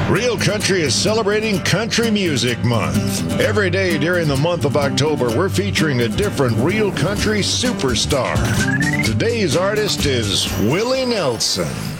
Real Country is celebrating Country Music Month. Every day during the month of October, we're featuring a different Real Country superstar. Today's artist is Willie Nelson.